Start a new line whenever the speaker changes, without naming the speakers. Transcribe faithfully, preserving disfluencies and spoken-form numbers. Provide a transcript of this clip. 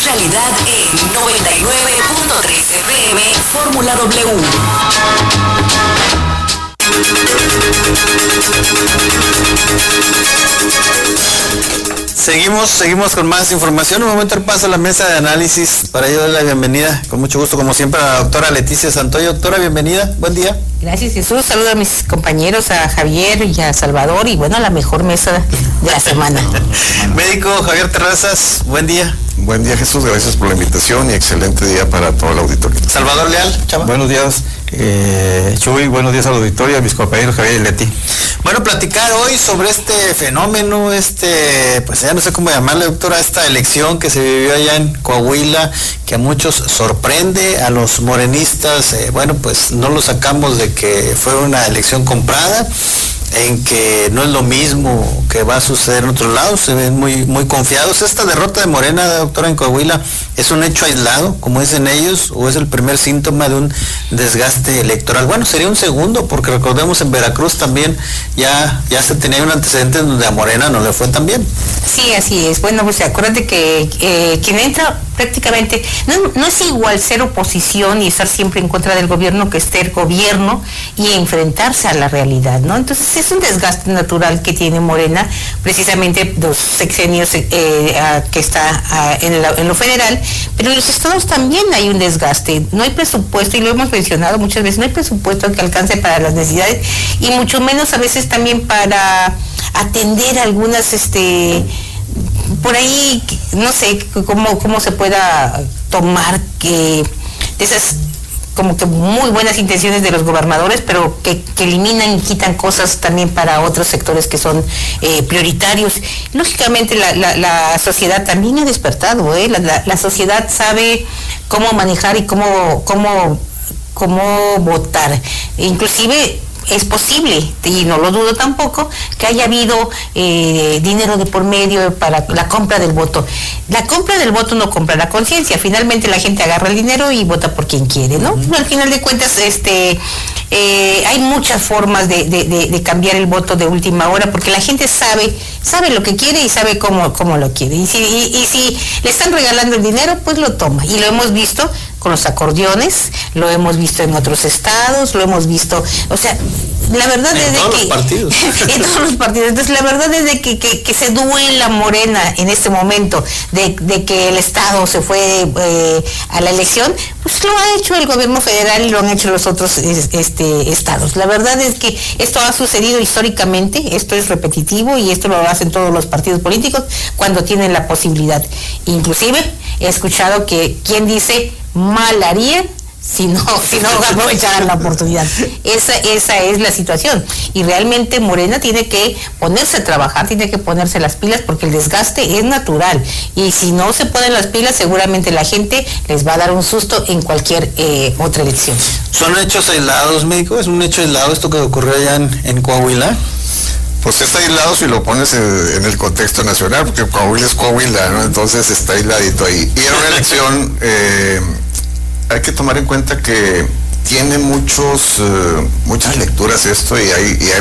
realidad en noventa y nueve punto tres F M, Fórmula W.
Seguimos, seguimos con más información. Un momento al paso a la mesa de análisis para yo darle la bienvenida, con mucho gusto, como siempre, a la doctora Leticia Santoyo. Doctora, bienvenida, buen día.
Gracias, Jesús. Saludo a mis compañeros, a Javier y a Salvador, y bueno, a la mejor mesa de la semana.
Médico Javier Terrazas, buen día.
Buen día, Jesús, gracias por la invitación y excelente día para todo el auditorio.
Salvador Leal, chava.
Buenos días, eh, Chuy, buenos días al auditorio, a mis compañeros Javier y Leti.
Bueno, platicar hoy sobre este fenómeno, este, pues ya no sé cómo llamarle, doctora, esta elección que se vivió allá en Coahuila, que a muchos sorprende, a los morenistas, eh, bueno, pues no lo sacamos de que fue una elección comprada, en que no es lo mismo que va a suceder en otros lados, se ven muy, muy confiados. Esta derrota de Morena, doctora, en Coahuila, ¿es un hecho aislado, como dicen ellos, o es el primer síntoma de un desgaste electoral? Bueno, sería un segundo, porque recordemos en Veracruz también ya, ya se tenía un antecedente donde a Morena no le fue tan bien.
Sí, así es. Bueno, pues acuérdate que eh, quien entra prácticamente, no, no es igual ser oposición y estar siempre en contra del gobierno que ser gobierno y enfrentarse a la realidad, ¿no? Entonces es un desgaste natural que tiene Morena, precisamente los sexenios eh, a, que está a, en, la, en lo federal, pero en los estados también hay un desgaste. No hay presupuesto, y lo hemos mencionado muchas veces, no hay presupuesto que alcance para las necesidades, y mucho menos a veces también para atender algunas, este... por ahí, no sé cómo, cómo se pueda tomar que de esas como que muy buenas intenciones de los gobernadores, pero que, que eliminan y quitan cosas también para otros sectores que son eh, prioritarios. Lógicamente la, la, la sociedad también ha despertado, ¿eh? la, la, la sociedad sabe cómo manejar y cómo, cómo, cómo votar. Inclusive es posible, y no lo dudo tampoco, que haya habido eh, dinero de por medio para la compra del voto. La compra del voto no compra la conciencia, finalmente la gente agarra el dinero y vota por quien quiere, ¿no? Uh-huh. Al final de cuentas, este, eh, hay muchas formas de, de, de, de cambiar el voto de última hora, porque la gente sabe, sabe lo que quiere y sabe cómo, cómo lo quiere. Y si, y, y si le están regalando el dinero, pues lo toma. Y lo hemos visto con los acordeones, lo hemos visto en otros estados, lo hemos visto, o sea, la verdad
en
es de
todos
que
los partidos.
en todos los partidos. Entonces la verdad es de que, que, que se duela Morena en este momento de, de que el estado se fue eh, a la elección, pues lo ha hecho el gobierno federal y lo han hecho los otros este, estados. La verdad es que esto ha sucedido históricamente, esto es repetitivo y esto lo hacen todos los partidos políticos cuando tienen la posibilidad. Inclusive he escuchado que quien dice mal harían si no, si no aprovecharan la oportunidad. Esa, esa es la situación. Y realmente Morena tiene que ponerse a trabajar, tiene que ponerse las pilas, porque el desgaste es natural. Y si no se ponen las pilas, seguramente la gente les va a dar un susto en cualquier eh, otra elección.
¿Son hechos aislados, médico? ¿Es un hecho aislado esto que ocurrió allá en, en Coahuila?
Pues está aislado si lo pones en, en el contexto nacional, porque Coahuila es Coahuila, ¿no? Entonces está aisladito ahí. Y era una elección, eh, hay que tomar en cuenta que tiene muchos, uh, muchas lecturas esto, y hay, y hay